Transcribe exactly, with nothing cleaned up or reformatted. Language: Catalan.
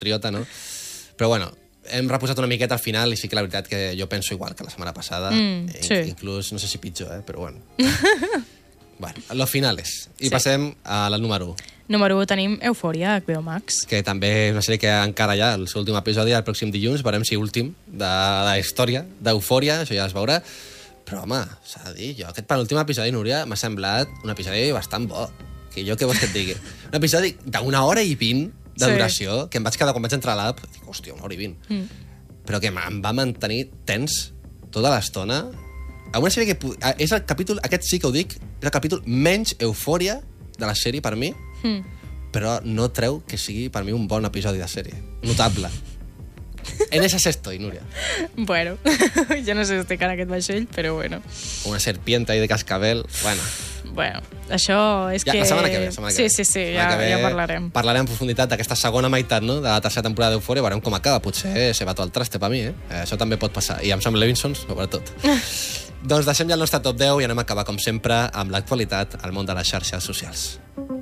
triota, no? Però bueno, hem reposat una miqueta al final i sí que la veritat que jo penso igual que la setmana passada. Mm, sí. Inclús, no sé si pitjor, eh? Però bueno. Bueno, los finales. I Sí. passem a la número u. Número u tenim Eufòria, H B O Max. Que també és una sèrie que encara ja, el seu últim episodi, el pròxim dilluns, veurem si últim de, de la història, d'Eufòria, això ja es veurà. Però, home, s'ha de dir, jo aquest penúltim episodi, Núria, m'ha semblat un episodi bastant bo. Que jo què vols que et digui? Un episodi d'una hora i vint de Sí. duració, que em vaig quedar quan vaig entrar a l'app, dic, hòstia, una hora i vint. Mm. Però que em va mantenir tens tota l'estona. Una sèrie que és el capítol, aquest sí que ho dic, és el capítol menys eufòria de la sèrie per mi, mm. però no treu que sigui per mi un bon episodi de sèrie. Notable. En ese estoy, Núria. Bueno, jo no sé si estic en aquest vaixell, però bueno. Una serpiente ahí de cascabel, bueno. Bueno, això és Ja, que... la setmana que ve, la setmana que sí, ve. sí, sí, La ja, setmana que ve ja parlarem. Parlarem en profunditat d'aquesta segona meitat, no?, de la tercera temporada d'Eufòria, veurem com acaba. Potser se va tot el traste per mi, eh? Això també pot passar. I amb Sam Levinson, sobretot. Doncs deixem ja el nostre top deu i anem a acabar, com sempre, amb l'actualitat al món de les xarxes socials.